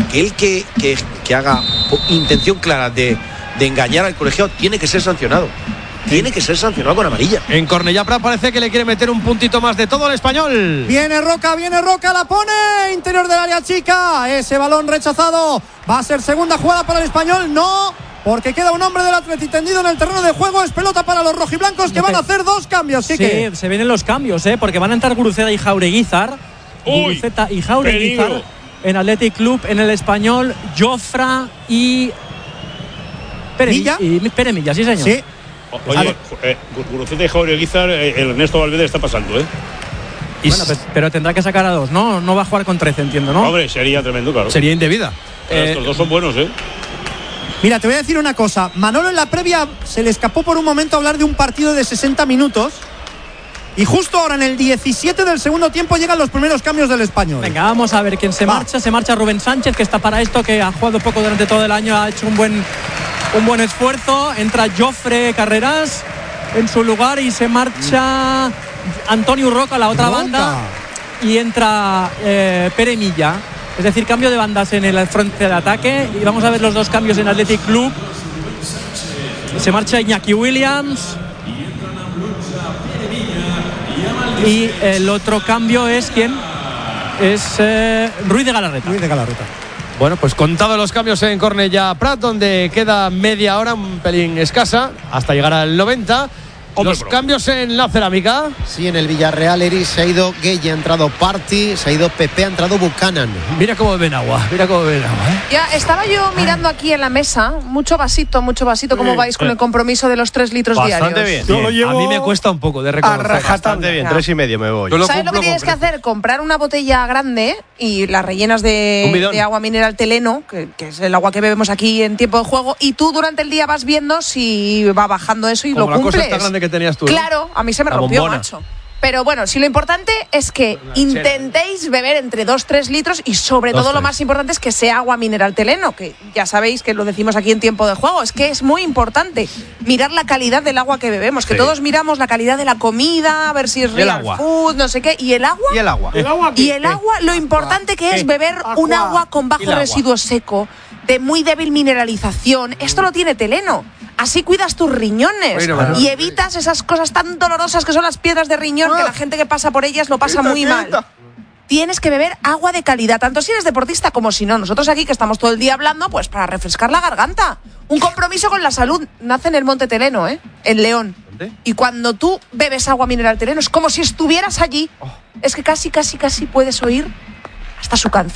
aquel que haga intención clara de engañar al colegiado tiene que ser sancionado. Tiene que ser sancionado con amarilla. En Cornellà Prat parece que le quiere meter un puntito más de todo al Español. Viene Roca, la pone interior del área chica. Ese balón rechazado. Va a ser segunda jugada para el Español. No, porque queda un hombre del Atleti tendido en el terreno de juego. Es pelota para los rojiblancos que van a hacer 2 cambios. Quique. Sí, se vienen los cambios, porque van a entrar Guruceta y Jaureguizar. Guruceta y Jaureguizar en Athletic Club. En el Español, Jofra y Peremilla, sí señor. Sí. Oye, Guruceta y Jaureguizar, el Ernesto Valverde está pasando, Bueno, pero tendrá que sacar a 2, ¿no? No va a jugar con 13, entiendo, ¿no? Hombre, sería tremendo, claro. Sería indebida. Estos 2 son buenos, Mira, te voy a decir una cosa. Manolo en la previa se le escapó por un momento hablar de un partido de 60 minutos. Y justo ahora en el 17 del segundo tiempo llegan los primeros cambios del Español. Venga, vamos a ver quién se marcha. Se marcha Rubén Sánchez, que está para esto, que ha jugado poco durante todo el año, ha hecho un buen esfuerzo. Entra Jofre Carreras en su lugar y se marcha Antonio Roca a la otra banda y entra Peremilla. Es decir, cambio de bandas en el frente de ataque. Y vamos a ver los 2 cambios en Athletic Club. Se marcha Iñaki Williams. Y el otro cambio es ¿quién? Es Ruiz de Galarreta. Bueno, pues contados los cambios en Cornellà Prat, donde queda media hora, un pelín escasa, hasta llegar al 90. Los cambios en la Cerámica. Sí, en el Villarreal, Eris se ha ido Gueye, ha entrado Party, se ha ido Pepe, ha entrado Buchanan. Mira cómo beben agua, Ya estaba yo mirando aquí en la mesa, mucho vasito, ¿cómo vais con el compromiso de los 3 litros bastante diarios? Bien. Yo lo llevo a mí me cuesta un poco de reconocer. Bastante bien, 3,5 me voy. ¿Sabes lo que tienes que hacer? Comprar una botella grande y las rellenas de agua mineral Teleno, que es el agua que bebemos aquí en tiempo de juego, y tú durante el día vas viendo si va bajando eso y como lo cumples. La cosa está grande que tenías tú, ¿no? Claro, a mí se me rompió, macho. Pero bueno, si lo importante es que intentéis beber entre 2-3 litros y sobre todo lo más importante es que sea agua mineral Teleno, que ya sabéis que lo decimos aquí en tiempo de juego, es que es muy importante mirar la calidad del agua que bebemos, que todos miramos la calidad de la comida, a ver si es real food, no sé qué, y el agua. Y el agua, lo importante que es beber un agua con bajo residuo seco, de muy débil mineralización. Esto lo tiene Teleno. Así cuidas tus riñones y evitas esas cosas tan dolorosas que son las piedras de riñón, que la gente que pasa por ellas lo pasa muy mal. Tienes que beber agua de calidad, tanto si eres deportista como si no. Nosotros aquí, que estamos todo el día hablando, pues para refrescar la garganta. Un compromiso con la salud. Nace en el Monte Teleno, en León. ¿Dónde? Y cuando tú bebes agua mineral Teleno es como si estuvieras allí. Es que casi puedes oír hasta su canción.